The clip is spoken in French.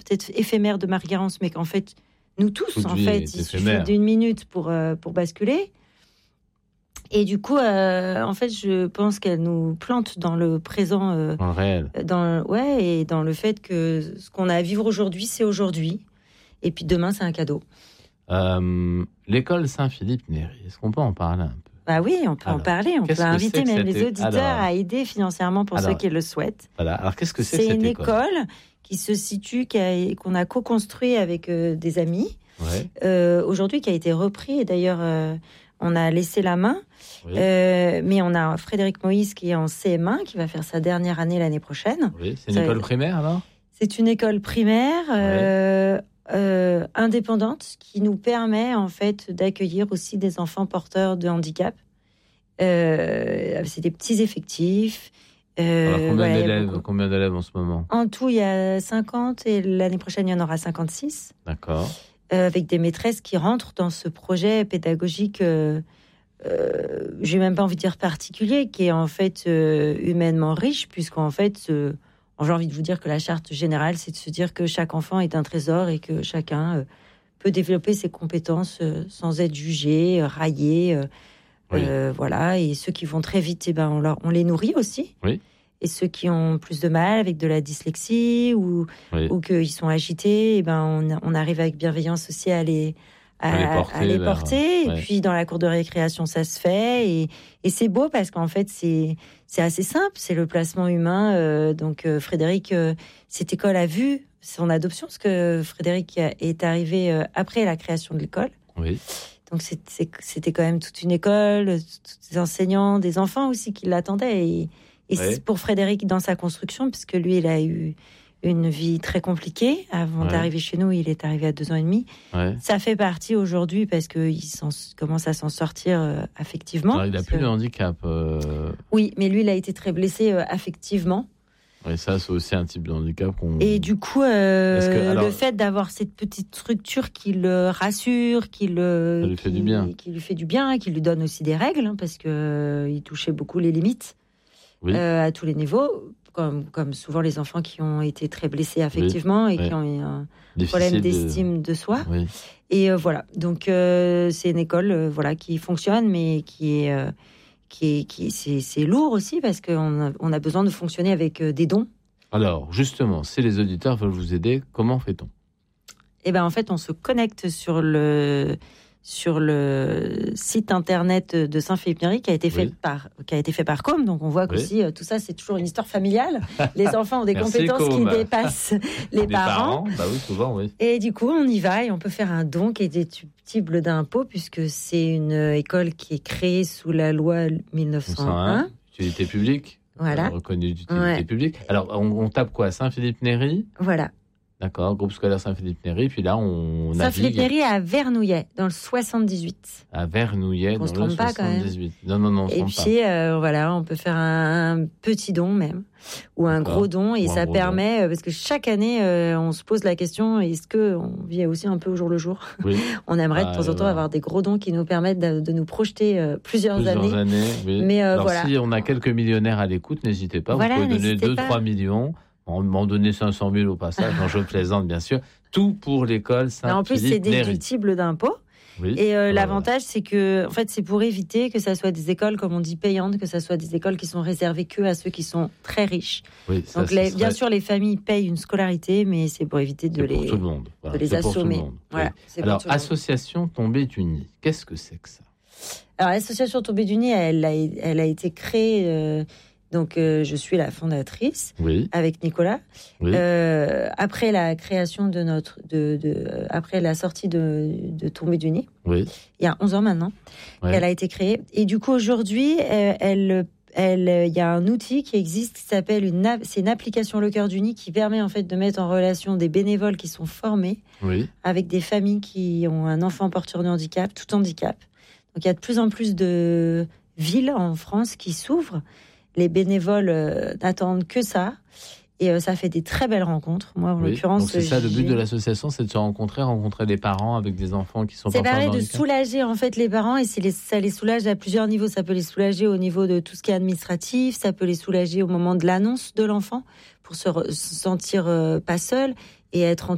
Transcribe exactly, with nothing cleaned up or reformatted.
peut-être éphémère de Marie-Garance, mais qu'en fait, nous tous, Toute en vie fait, est il éphémère. suffit d'une minute pour, euh, pour basculer. Et du coup, euh, en fait, je pense qu'elle nous plante dans le présent, euh, Dans le réel. dans, ouais, et dans le fait que ce qu'on a à vivre aujourd'hui, c'est aujourd'hui. Et puis demain, c'est un cadeau. Euh, l'école Saint-Philippe-Néry, est-ce qu'on peut en parler un peu? Bah oui, on peut Alors, en parler. On peut qu'est-ce que inviter c'est que même cette les é- auditeurs Alors- à aider financièrement pour Alors, ceux qui le souhaitent. Voilà. Alors, qu'est-ce que c'est, C'est que cette une école, école qui se situe, qui a- qu'on a co-construit avec euh, des amis. Ouais. Euh, aujourd'hui, qui a été repris. Et d'ailleurs, euh, on a laissé la main. Oui. Euh, mais on a Frédéric Moïse qui est en C M un, qui va faire sa dernière année l'année prochaine. Oui, c'est une Ça- école primaire, alors? C'est une école primaire euh, euh, indépendante qui nous permet en fait d'accueillir aussi des enfants porteurs de handicap. Euh, c'est des petits effectifs. Euh, Alors, combien voilà, il y a d'élèves, beaucoup. combien d'élèves en ce moment? En tout, il y a cinquante et l'année prochaine, il y en aura cinquante-six. D'accord. Euh, avec des maîtresses qui rentrent dans ce projet pédagogique, euh, euh, j'ai même pas envie de dire particulier, qui est en fait euh, humainement riche, puisqu'en fait, euh, j'ai envie de vous dire que la charte générale, c'est de se dire que chaque enfant est un trésor et que chacun euh, peut développer ses compétences euh, sans être jugé, euh, raillé. Euh, Oui. euh, voilà, et ceux qui vont très vite, eh ben, on, leur, on les nourrit aussi. Oui. Et ceux qui ont plus de mal avec de la dyslexie ou, Oui. ou qu'ils sont agités, eh ben, on, on arrive avec bienveillance aussi à les, à, À les porter à les vers- porter. ouais. Et puis dans la cour de récréation, ça se fait. Et, et c'est beau parce qu'en fait, c'est, c'est assez simple. C'est le placement humain. Euh, donc euh, Frédéric, euh, cette école a vu son adoption, parce que Frédéric est arrivé euh, après la création de l'école. Oui. Donc c'est- c'est- c'était quand même toute une école, tous des enseignants, des enfants aussi qui l'attendaient. Et, et Ouais. c'est pour Frédéric dans sa construction, puisque lui, il a eu une vie très compliquée. Avant Ouais. d'arriver chez nous, il est arrivé à deux ans et demi. Ouais. Ça fait partie aujourd'hui parce qu'il s'en- commence à s'en sortir euh, affectivement. Alors, il n'a Parce plus que- de handicap. euh, Oui, mais lui, il a été très blessé euh, affectivement. Et ça, c'est aussi un type de handicap qu'on... Et du coup, euh, Parce que, alors- le fait d'avoir cette petite structure qui le rassure, qui le, Ça lui fait qui, du bien. qui lui fait du bien, qui lui donne aussi des règles, hein, parce que euh, il touchait beaucoup les limites Oui. euh, à tous les niveaux, comme, comme souvent les enfants qui ont été très blessés affectivement et oui. qui ont eu un Difficile problème de- d'estime de soi. Oui. Et euh, voilà, donc euh, c'est une école euh, voilà qui fonctionne, mais qui est euh, qui est qui c'est, c'est lourd aussi parce qu'on a, on a besoin de fonctionner avec euh, des dons. Alors, justement, si les auditeurs veulent vous aider, comment fait-on? Et ben en fait, on se connecte sur le sur le site internet de Saint-Philippe-Néry qui a été fait Oui. par qui a été fait par Com. Donc on voit Oui. qu'aussi euh, tout ça c'est toujours une histoire familiale. Les enfants ont des Merci, compétences qui Com. dépassent les Des parents. Bah oui, souvent, oui. Et du coup, on y va et on peut faire un don qui est déductible d'impôt puisque c'est une école qui est créée sous la loi mille neuf cent un. Utilité publique. Voilà. euh, Reconnue d'utilité Ouais. publique. Alors, on, on tape quoi? Saint-Philippe-Néry? Voilà. D'accord, groupe scolaire Saint-Philippe-Néry. Puis là, on navigue Saint-Philippe-Néry à Vernouillet, dans le soixante-dix-huit. à Vernouillet, On dans se le trompe pas, quand même. soixante-dix-huit. Non, non, non, on se Et trompe pas. puis, euh, voilà, on peut faire un, un petit don même, ou un D'accord. gros don, et Ou un ça gros permet, euh, parce que chaque année, euh, on se pose la question, est-ce que on vit aussi un peu au jour le jour? Oui. On aimerait Ah, de temps en temps voilà. avoir des gros dons qui nous permettent de, de nous projeter euh, plusieurs, Plusieurs années. années. oui. Mais, euh, Alors, voilà. si on a quelques millionnaires à l'écoute, n'hésitez pas. Voilà, vous pouvez donner n'hésitez deux pas. trois millions. On m'en donner cinq cent mille au passage. Non, je plaisante, bien sûr. Tout pour l'école Mais en plus, c'est Saint-Philippe-Néry. déductible d'impôt. Oui. Et euh, Voilà. l'avantage, c'est que, en fait, c'est pour éviter que ça soit des écoles, comme on dit, payantes, que ça soit des écoles qui sont réservées que à ceux qui sont très riches. Oui, ça, Donc, ce les- serait bien sûr, les familles payent une scolarité, mais c'est pour éviter de c'est pour les, tout le monde. Voilà, de les c'est pour tout le assommer. monde. Voilà, Oui. c'est pour Alors, tout le monde. association Tombée d'Unis, qu'est-ce que c'est que ça? Alors, l'association Tombée du Nid, elle a, elle a été créée. euh, donc, euh, je suis la fondatrice Oui, avec Nicolas. oui, Euh, après la création de notre, de, de, euh, après la sortie de, de Tombée du Nid, oui. il y a onze ans maintenant, Ouais. qu'elle a été créée. Et du coup, aujourd'hui, euh, elle, elle, il y a un outil qui existe qui s'appelle une, app- c'est une application Le Cœur du Nid qui permet en fait de mettre en relation des bénévoles qui sont formés Oui, avec des familles qui ont un enfant porteur de handicap, tout handicap. Donc, il y a de plus en plus de villes en France qui s'ouvrent. Les bénévoles euh, n'attendent que ça. Et euh, ça fait des très belles rencontres. Moi, en oui. l'occurrence, Donc c'est ça le but j'ai- de l'association, c'est de se rencontrer, rencontrer des parents avec des enfants qui sont Ça porteurs permet de de handicap. soulager en fait les parents et c'est les, ça les soulage à plusieurs niveaux. Ça peut les soulager au niveau de tout ce qui est administratif, ça peut les soulager au moment de l'annonce de l'enfant pour se, re- se sentir euh, pas seul et être en